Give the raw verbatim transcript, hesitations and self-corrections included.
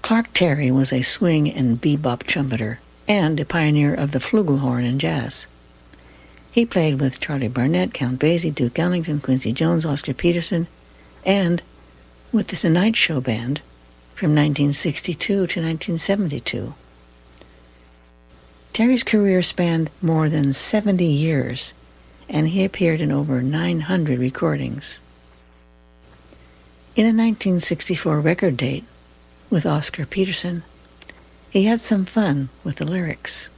Clark Terry was a swing and bebop trumpeter and a pioneer of the flugelhorn in jazz. He played with Charlie Barnett, Count Basie, Duke Ellington, Quincy Jones, Oscar Peterson, and with the Tonight Show Band from nineteen sixty-two to nineteen seventy-two. Terry's career spanned more than seventy years, and he appeared in over nine hundred recordings. In a nineteen sixty-four record date with Oscar Peterson, he had some fun with the lyrics.